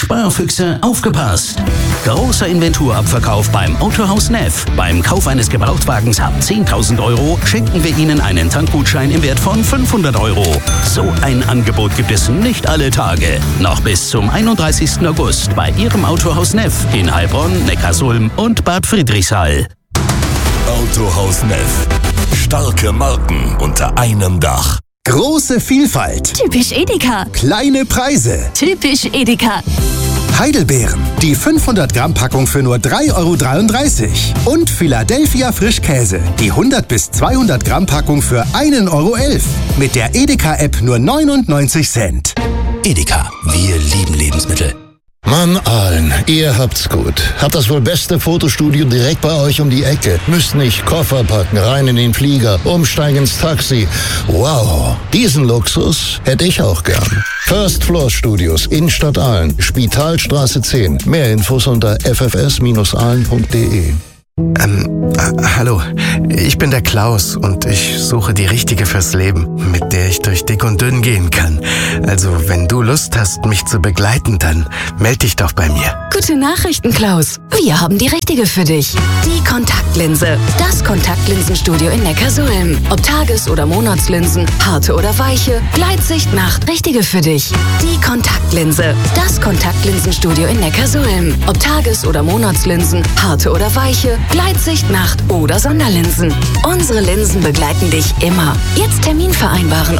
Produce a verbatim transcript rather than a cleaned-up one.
Sparfüchse, aufgepasst! Großer Inventurabverkauf beim Autohaus Neff. Beim Kauf eines Gebrauchtwagens ab zehntausend Euro schenken wir Ihnen einen Tankgutschein im Wert von fünfhundert Euro. So ein Angebot gibt es nicht alle Tage. Noch bis zum einunddreißigsten August bei Ihrem Autohaus Neff in Heilbronn, Neckarsulm und Bad Friedrichshall. Autohaus Neff. Starke Marken unter einem Dach. Große Vielfalt. Typisch Edeka. Kleine Preise. Typisch Edeka. Heidelbeeren. Die fünfhundert Gramm Packung für nur drei Euro dreiunddreißig. Und Philadelphia Frischkäse. Die hundert bis zweihundert Gramm Packung für ein Euro elf. Mit der Edeka-App nur neunundneunzig Cent. Edeka, wir lieben Lebensmittel. Mann, Aalen, ihr habt's gut. Habt das wohl beste Fotostudio direkt bei euch um die Ecke. Müsst nicht Koffer packen, rein in den Flieger, umsteigen ins Taxi. Wow, diesen Luxus hätte ich auch gern. First Floor Studios, Innenstadt Aalen, Spitalstraße zehn. Mehr Infos unter f f s Bindestrich aalen punkt d e. Ähm, äh, hallo, ich bin der Klaus und ich suche die Richtige fürs Leben, mit der ich durch dick und dünn gehen kann. Also, wenn du Lust hast, mich zu begleiten, dann meld dich doch bei mir. Gute Nachrichten, Klaus. Wir haben die Richtige für dich. Die Kontaktlinse. Das Kontaktlinsenstudio in Neckarsulm. Ob Tages- oder Monatslinsen, harte oder weiche, Gleitsicht, Nacht. Richtige für dich. Die Kontaktlinse. Das Kontaktlinsenstudio in Neckarsulm. Ob Tages- oder Monatslinsen, harte oder weiche, Gleitsicht, Nacht oder Sonderlinsen. Unsere Linsen begleiten dich immer. Jetzt Termin vereinbaren